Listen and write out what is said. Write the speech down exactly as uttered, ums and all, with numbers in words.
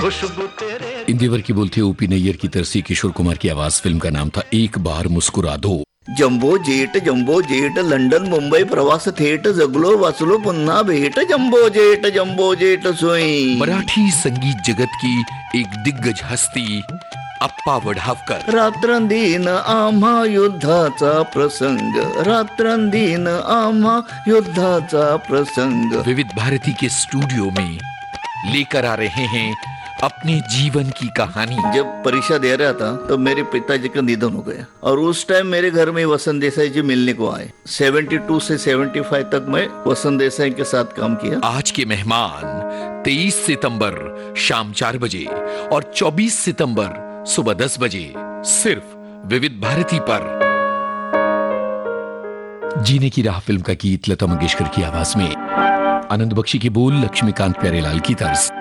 खुशबू तेरे। इंदिवर की बोलते ओपी नैयर की तरफ से किशोर कुमार की आवाज। फिल्म का नाम था एक बार मुस्कुरा दो। Jumbo jet jumbo jet London Mumbai प्रवास थेट जगलो वाचलो पुन्हा भेट जम्बो जेट जम्बो जेट सोई। मराठी संगीत जगत की एक दिग्गज हस्ती अप्पा वढावकर। रात्रंदिन आम्हा युद्धाचा प्रसंग, रात्रंदिन आम्हा युद्धाचा प्रसंग। विविध भारती के स्टूडियो में लेकर आ रहे हैं अपने जीवन की कहानी। जब परीक्षा दे रहा था तो मेरे पिताजी का निधन हो गया और उस टाइम मेरे घर में वसंत देसाई जी मिलने को आए। बहत्तर से पचहत्तर तक मैं वसंत देसाई के साथ काम किया। आज के मेहमान तेईस सितंबर शाम चार बजे और चौबीस सितंबर सुबह दस बजे सिर्फ विविध भारती पर। जीने की राह फिल्म का गीत लता मंगेशकर की आवाज में, आनंद बख्शी की बोल, लक्ष्मीकांत प्यारेलाल की तर्ज।